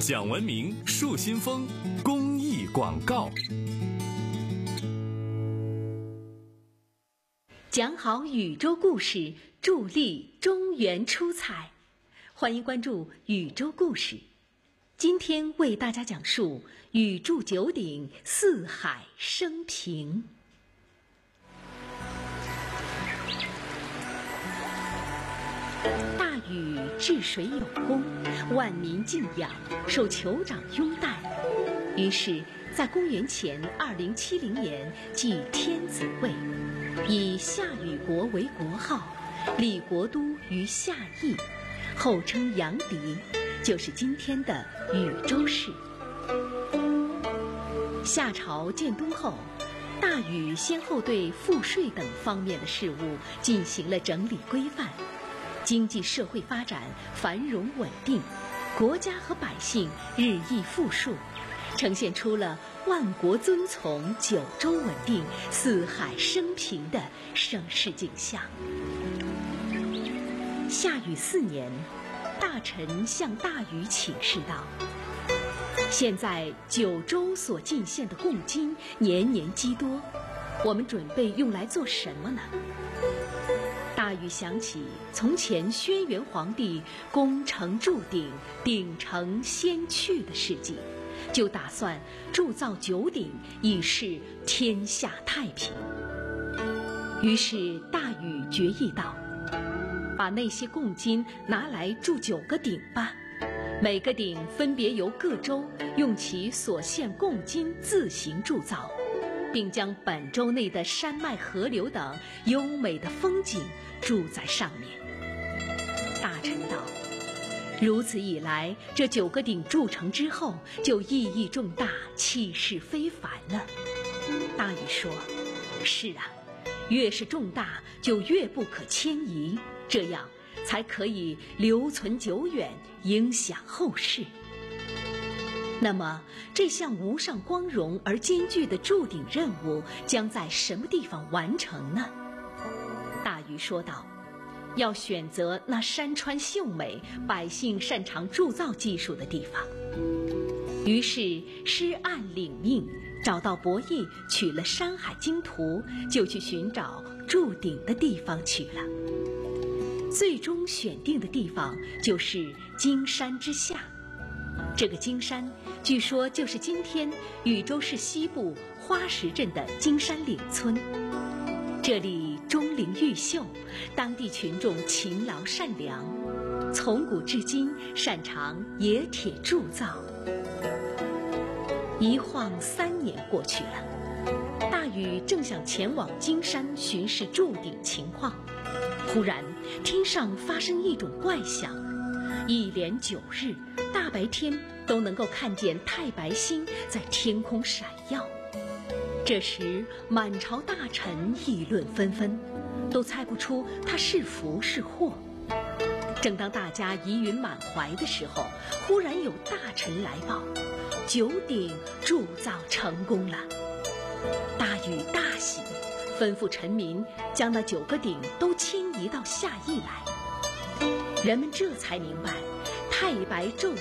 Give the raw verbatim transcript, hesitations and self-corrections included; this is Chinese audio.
讲文明树新风公益广告。 讲好宇宙故事，助力中原出彩。欢迎关注宇宙故事。今天为大家讲述宇柱九鼎，四海升平。大禹治水有功，万民敬仰，受酋长拥戴。于是在公元前二零七零年即天子位，以夏禹国为国号，立国都于夏邑，后称阳翟，就是今天的禹州市。夏朝建都后，大禹先后对赋税等方面的事务进行了整理规范，经济社会发展繁荣稳定，国家和百姓日益富庶，呈现出了万国遵从、九州稳定、四海升平的盛世景象。夏禹四年，大臣向大禹请示道：现在九州所进献的贡金年年积多，我们准备用来做什么呢？大禹想起从前轩辕皇帝功成铸鼎，鼎成先去的事迹，就打算铸造九鼎，以示天下太平。于是大禹决议道：把那些贡金拿来铸九个鼎吧，每个鼎分别由各州用其所献贡金自行铸造，并将本州内的山脉河流等优美的风景铸在上面。大臣道：如此一来，这九个鼎铸成之后，就意义重大，气势非凡了。大禹说：是啊，越是重大，就越不可迁移，这样才可以留存久远，影响后世。那么，这项无上光荣而艰巨的铸鼎任务将在什么地方完成呢？大禹说道：要选择那山川秀美、百姓擅长铸造技术的地方。于是施按领命，找到伯益，取了《山海经图》，就去寻找铸鼎的地方去了。最终选定的地方就是金山之下。这个金山据说就是今天禹州市西部花石镇的金山岭村。这里钟灵毓秀，当地群众勤劳善良，从古至今擅长冶铁铸造。一晃三年过去了，大禹正想前往金山巡视铸鼎情况，忽然天上发生一种怪象，一连九日，大白天都能够看见太白星在天空闪耀。这时满朝大臣议论纷纷，都猜不出他是福是祸。正当大家疑云满怀的时候，忽然有大臣来报，九鼎铸造成功了。大禹大喜，吩咐臣民将那九个鼎都迁移到夏邑来。人们这才明白太白昼